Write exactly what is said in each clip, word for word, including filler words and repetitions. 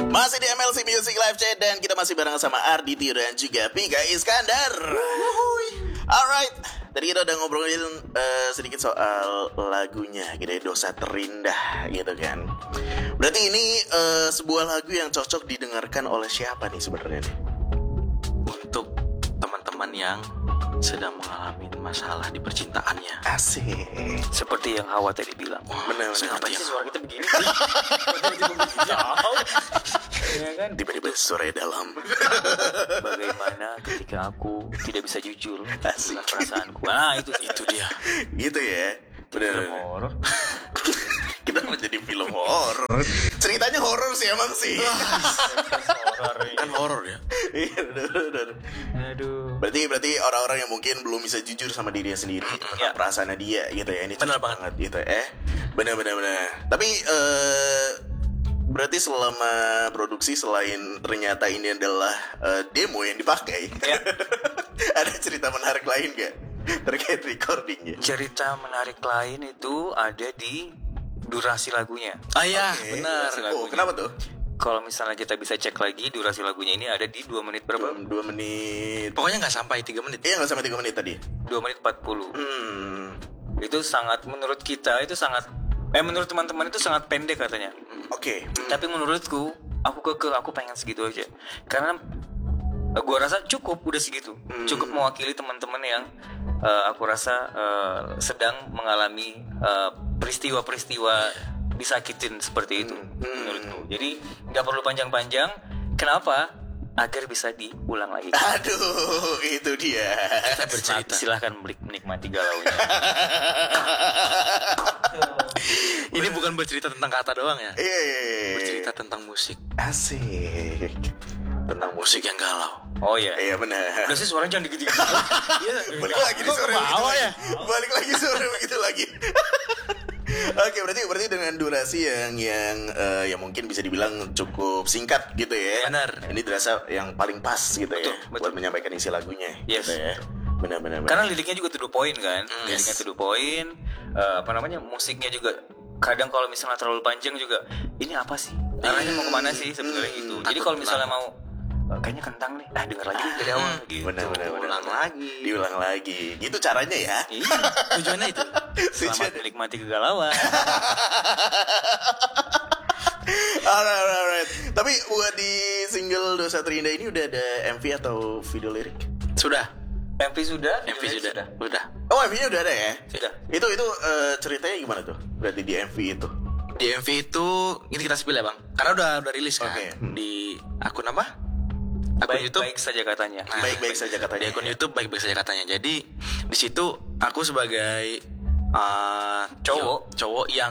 Masih di M L C Music Live Chat dan kita masih bareng sama Ardi Tio dan juga Pika Iskandar. Alright, tadi kita udah ngobrolin uh, sedikit soal lagunya, gitu ya, Dosa Terindah gitu kan. Berarti ini uh, sebuah lagu yang cocok didengarkan oleh siapa nih sebenarnya nih? Untuk teman-teman yang sedang mengalami masalah di percintaannya. Asik. Seperti yang Hawa tadi bilang. Benar, Kenapa benar. sih suara kita begini sih? Ya kan? Tiba-tiba suara dalam. Bagaimana ketika aku tidak bisa jujur Asik. dengan perasaanku. Nah itu itu dia. Gitu ya. Benar. Film horor. Kita mau jadi film horor. Ceritanya horor sih emang sih. Horor Kan horor ya. Iya, benar-benar. Aduh. Berarti berarti orang-orang yang mungkin belum bisa jujur sama dirinya sendiri tentang Ya. perasaannya dia gitu ya. Ini Benar cocok banget gitu eh. Benar-benar benar. Tapi eh berarti selama produksi selain ternyata ini adalah eh, demo yang dipakai. Ya. Ada cerita menarik lain gak terkait recordingnya? Cerita menarik lain itu ada di durasi lagunya. Ah iya, Oke. benar. Oh, kenapa tuh? Kalau misalnya kita bisa cek lagi durasi lagunya ini ada di dua menit berapa? Dua menit. Pokoknya nggak sampai tiga menit. Iya nggak sampai tiga menit tadi. dua menit empat puluh. Hmm. Itu sangat, menurut kita itu sangat, eh menurut teman-teman itu sangat pendek katanya. Oke. Hmm. Tapi menurutku aku keke aku pengen segitu aja. Karena eh, gua rasa cukup udah segitu. Hmm. Cukup mewakili teman-teman yang eh, aku rasa eh, sedang mengalami eh, peristiwa-peristiwa disakitin seperti itu menurutku. Jadi nggak perlu panjang-panjang. Kenapa? Agar bisa diulang lagi. Aduh, itu dia. Kita bercerita. Silahkan menikmati galaunya. Ini bukan bercerita tentang kata doang ya. Iya, iya, iya. Bercerita tentang musik. Asik. Tentang musik. Musik yang galau. Oh iya. Iya benar. Udah sih suaranya jangan digigit-gigit. Balik lagi di sore begitu bawa lagi. ya? Balik lagi sore begitu lagi. Oke, berarti berarti dengan durasi yang yang eh, yang mungkin bisa dibilang cukup singkat gitu ya. Benar. Ini dirasa yang paling pas gitu ya Betul, betul. buat menyampaikan isi lagunya Yes. gitu ya. Benar benar benar. Karena liriknya juga to the point kan. Hmm, Liriknya yes. to the point. Eh, apa namanya? Musiknya juga kadang kalau misalnya terlalu panjang juga ini apa sih? Arahnya mau kemana sih sebenarnya Hmm, gitu. takut Jadi kalau misalnya lama. mau eh, kayaknya kentang nih. Ah, denger lagi dari awal gitu. Benar benar benar. Ulang lagi. Diulang lagi. Gitu caranya ya. Iya. Tujuannya itu. Selamat Tujuannya- menikmati kegalauan. Alright, alright, alright. Tapi buat di single Dosa Terindah ini udah ada M V atau video lirik? Sudah. M V sudah? M V sudah. Udah. Oh, M V-nya udah ada ya? Sudah. Itu itu eh, ceritanya gimana tuh? Berarti di M V itu. Di M V itu ini kita spill ya bang. Karena udah udah rilis kan. Oke. Di akun apa? Akun Baik, YouTube. baik saja katanya. Nah, Baik-baik saja katanya. Di akun YouTube baik-baik saja katanya. Jadi di situ aku sebagai uh, Cowok. cowok yang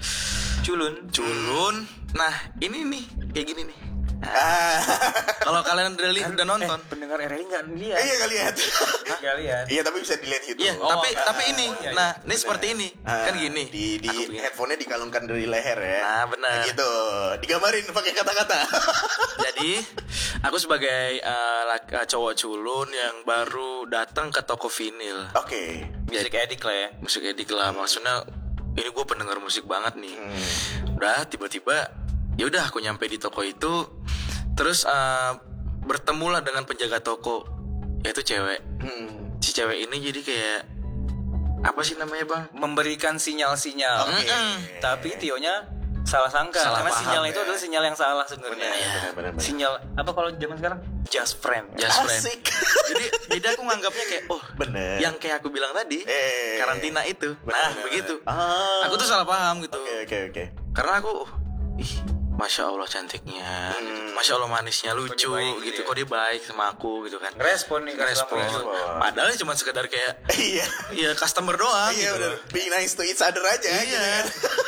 Culun. culun. Nah ini nih kayak gini nih. Ah. Kalau kalian udah, li- udah nonton, Eh, pendengar R L I nggak lihat. Iya kali lihat. Nggak lihat. Iya, tapi bisa dilihat itu. iya. Oh, tapi ah, tapi ini, iya, iya. nah ini Bener. seperti ini, Ah, kan gini. Di di Aku bikin. headphone-nya dikalungkan dari leher ya. Nah, benar. Kayak gitu. Digambarin pakai kata-kata. Jadi aku sebagai uh, lak- uh, cowok culun yang baru datang ke toko vinil, Oke. Musik edik lah ya. musik edik lah, maksudnya ini gue pendengar musik banget nih. Udah tiba-tiba, ya udah aku nyampe di toko itu, terus uh, bertemulah dengan penjaga toko, yaitu cewek. Hmm. Si cewek ini jadi kayak apa sih namanya bang? Memberikan sinyal-sinyal. Oke. Tapi Tionya salah sangka. Salah karena paham, sinyal ya. itu adalah sinyal yang salah sebenarnya. Benar, benar, benar, benar. Sinyal apa kalau zaman sekarang? Just friend. Just friend. Asik. Jadi jadi aku nganggapnya kayak oh Bener. yang kayak aku bilang tadi Eh. karantina itu. Benar, Nah benar, begitu. benar. Ah. Aku tuh salah paham gitu. Oke, oke, oke. Karena aku oh, ih masya Allah cantiknya, gitu. Masya Allah manisnya, lucu dia baik gitu gitu. ya? Kok dia baik sama aku gitu kan? Respon nih Respon. customer. Wah. Padahal cuma sekedar kayak Iya. ya customer doang Iya, gitu. benar. Be nice to each other aja Iya. gitu kan.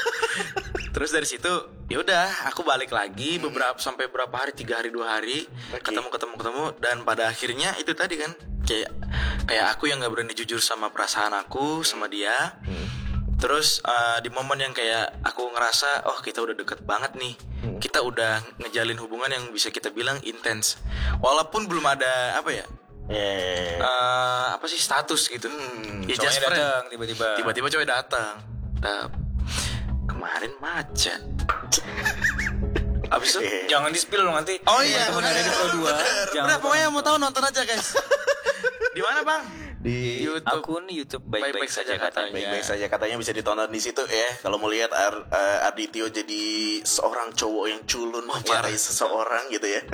Terus dari situ ya udah aku balik lagi beberapa sampai berapa hari tiga hari dua hari Oke. ketemu ketemu ketemu dan pada akhirnya itu tadi kan kayak kayak aku yang nggak berani jujur sama perasaan aku sama dia. Terus uh, di momen yang kayak aku ngerasa oh kita udah deket banget nih, kita udah ngejalin hubungan yang bisa kita bilang intens walaupun belum ada apa ya Eh. uh, apa sih status gitu. Hmm, Ya Cowoknya just friend. datang tiba-tiba. Tiba-tiba cewek datang. Nah, kemarin maca. Abis itu Iya. Jangan di-spill loh nanti. Oh iya, Teman-teman bener. ada di Pro dua. Jangan Udah lupa pokoknya mau nonton. tahu nonton aja guys. Di mana bang? Di YouTube. Akun YouTube baik-baik, Baik-baik saja saja katanya. baik-baik saja katanya bisa ditonton di situ ya. Kalau mau lihat Ar, uh, Arditio jadi seorang cowok yang culun mencari seseorang gitu ya.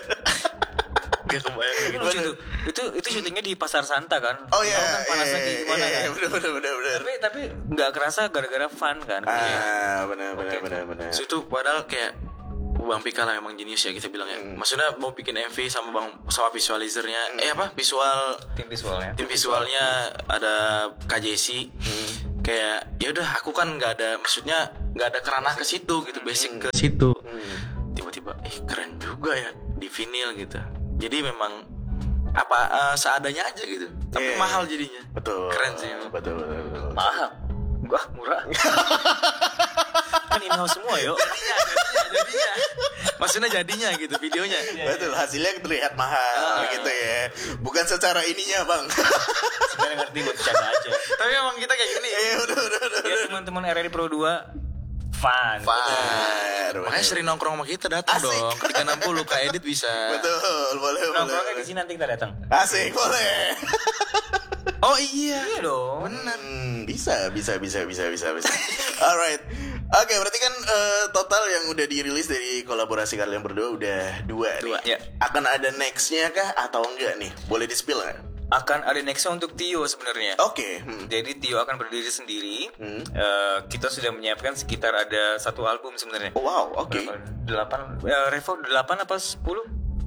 Gak kebayang Itu gitu. lucu tuh. Itu itu syutingnya di Pasar Santa kan. Oh iya, Tahu kan panasnya iya, kayak gimana iya, kan. bener bener bener bener. Tapi tapi nggak kerasa gara-gara fun kan. Ah, bener bener bener bener. So, itu padahal kayak Bang Pika lah memang jenius ya kita bilang ya. Maksudnya mau bikin M V sama Bang sama visualizernya. Eh apa? Visual Tim visualnya. tim visualnya ada K J C. Kayak ya udah aku kan nggak ada maksudnya nggak ada kerana ke situ gitu basic ke situ. Tiba-tiba eh keren juga ya di vinyl gitu. Jadi memang apa eh, seadanya aja gitu. Tapi Iya. mahal jadinya. Betul. Keren sih. emang. Betul betul. betul. Mahal. Wah, murah. Kan in-house semua yuk. Jadinya, jadinya, jadinya. Maksudnya jadinya gitu videonya. Betul, hasilnya terlihat mahal gitu ya. Bukan secara ininya, Bang. Sebenarnya ngerti buat bercanda aja. Tapi emang kita kayak gini. Eh, udah udah udah. Ya teman-teman R R I Pro dua fun. Benar. Makanya sering nongkrong sama kita datang Asik. dong. tiga enam puluh K Edit bisa. Betul, boleh boleh. Nongkrongnya di sini nanti kita datang. Asik, boleh. Oh iya. Iya dong. Hmm, bisa, bisa, bisa, bisa, bisa, bisa. Alright. Oke, berarti kan eh, total yang udah dirilis dari kolaborasi kalian berdua udah dua, Dua, nih. ya. Akan ada nextnya kah atau enggak nih? Boleh di-spill nggak? Akan ada nextnya untuk Tio sebenarnya. Oke. hmm. Jadi Tio akan berdiri sendiri. Hmm. Eh, kita sudah menyiapkan sekitar ada satu album sebenarnya. Oh, wow, oke. Berapa? Delapan, eh, Revo delapan apa sepuluh?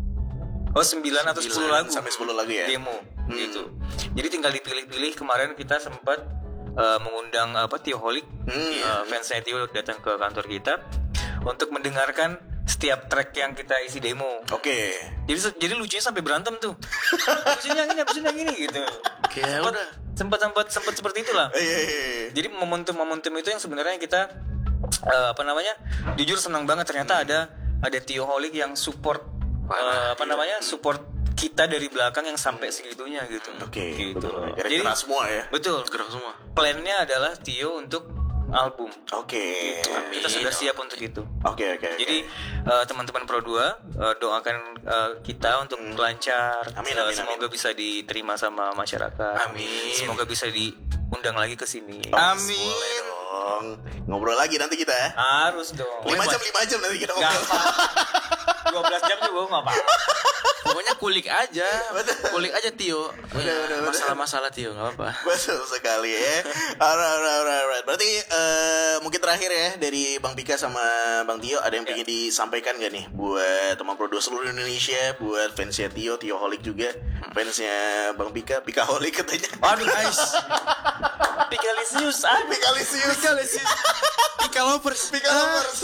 Oh sembilan atau sepuluh Sembilan lagu. sampai sepuluh lagu ya? Demo Hmm. gitu. Jadi tinggal dipilih-pilih. Kemarin kita sempat eh, mengundang apa Tio Holic, Hmm, eh, fansnya Tio datang ke kantor kita untuk mendengarkan setiap track yang kita isi demo. Oke. Jadi jadi lucunya sampai berantem tuh. Habisin yang ini, habisin yang ini gitu. Kayak Sempat- udah. sempat sempat sempat seperti itulah. Eh, iya, iya, iya. Jadi momentum-momentum itu yang sebenarnya kita eh, apa namanya? Jujur senang banget ternyata ada ada Tio Holic yang support eh, apa namanya? Support kita dari belakang yang sampai segitunya gitu. Oke, gitu. betul. Kira Jadi keras semua ya. betul. Gerak semua. Plannya adalah Tio untuk album. Oke. Kita sudah siap untuk itu. Oke, oke. oke. Jadi eh, teman-teman Pro dua eh, doakan eh, kita untuk lancar. Amin, Eh, amin, Semoga bisa diterima sama masyarakat. Amin. Semoga bisa diundang lagi ke sini. Amin. Boleh dong. Ngobrol lagi nanti kita ya. Harus dong. Lima jam, lima jam nanti kita Gak ngobrol. apa. dua belas jam juga gak apa. Pokoknya kulik aja. Kulik aja Tio. Bener, bener, bener. Masalah-masalah Tio nggak apa-apa. Betul sekali ya. Alright, alright, alright, alright. Berarti eh, mungkin terakhir ya dari Bang Pika sama Bang Tio ada yang pengen disampaikan gak nih buat teman Pro dua seluruh Indonesia, buat fansnya Tio, Tio Holic juga, fansnya Bang Pika, Pika Holic katanya. Waduh guys. Pikalisius ah. Pikalisius. Pikalisius. Pika lovers. Pika lovers.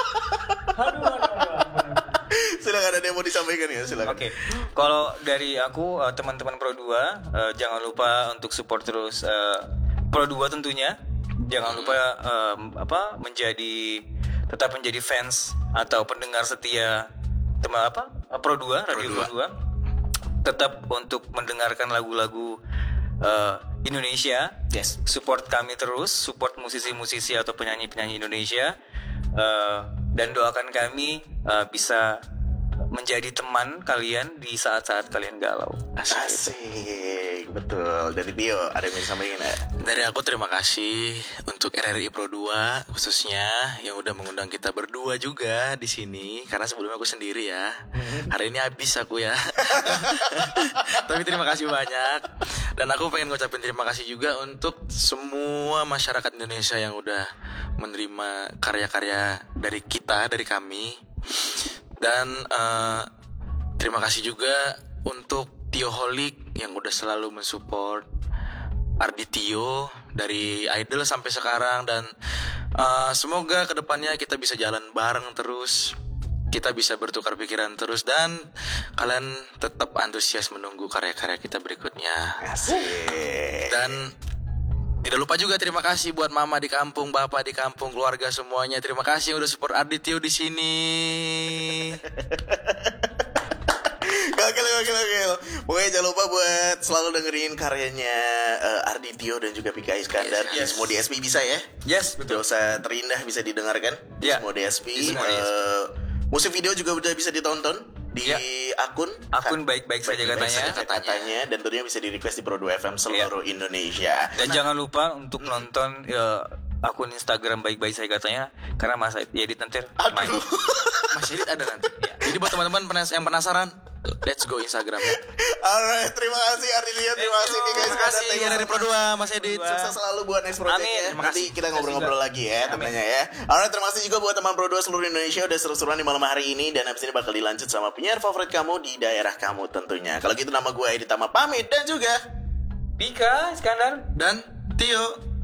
Aduh, aduh, aduh. Silakan ada yang mau disampaikan ya, silakan. Oke, kalau dari aku eh, teman-teman Pro dua eh, jangan lupa untuk support terus eh, Pro dua tentunya. Jangan lupa eh, apa menjadi tetap menjadi fans atau pendengar setia teman apa eh, Pro dua, Radio Pro dua. Tetap untuk mendengarkan lagu-lagu eh, Indonesia. Yes. Support kami terus, support musisi-musisi atau penyanyi-penyanyi Indonesia. Eh, dan doakan kami eh, bisa menjadi teman kalian di saat-saat kalian galau. Asik, betul. Dari Tio ada yang mau disampaikan ya? Dari aku terima kasih untuk R R I Pro dua khususnya yang udah mengundang kita berdua juga di sini karena sebelumnya aku sendiri ya. Hari ini habis aku ya. Tapi terima kasih banyak. Dan aku pengen ngucapin terima kasih juga untuk semua masyarakat Indonesia yang udah menerima karya-karya dari kita, dari kami. Dan uh, terima kasih juga untuk Tio Holic yang udah selalu mensupport Arditio dari Idol sampai sekarang. Dan uh, semoga kedepannya kita bisa jalan bareng terus, kita bisa bertukar pikiran terus, dan kalian tetap antusias menunggu karya-karya kita berikutnya. Asik. Dan tidak lupa juga terima kasih buat mama di kampung, bapak di kampung, keluarga semuanya. Terima kasih yang udah support Arditio di sini. Gokil, gokil, gokil. Pokoknya jangan lupa buat selalu dengerin karyanya eh, Arditio dan juga Pika Iskandar. Yes, yes. Di semua D S P bisa ya. Yes, betul. Dosa terindah bisa didengarkan di Ya. semua D S P. Di semua D S P. Eh, Musik video juga udah bisa ditonton di Ya. akun Akun baik-baik saja Baik-baik katanya. saja katanya, dan tentunya bisa di request di Pro dua F M seluruh Indonesia. Dan jangan lupa untuk nonton ya, akun Instagram baik-baik saya katanya, karena Mas Said edit nanti main. Aduh. Mas Edit ada nanti. Jadi buat teman-teman penas- yang penasaran, let's go Instagram. Alright, terima kasih Ardilia, terima kasih nih guys. Terima kasih Thank you dari so Pro much. dua Mas Edit. Sukses selalu buat next project Amin. ya. Terima Nanti kasih. kita ngobrol-ngobrol Terima lagi ya tentunya ya. Alright, terima kasih juga buat teman Pro dua seluruh Indonesia udah seru-seruan di malam hari ini. Dan abis ini bakal dilanjut sama penyiar favorit kamu di daerah kamu tentunya. Kalau gitu nama gue Edit Tama pamit dan juga Pika, Iskandar. Dan Tio.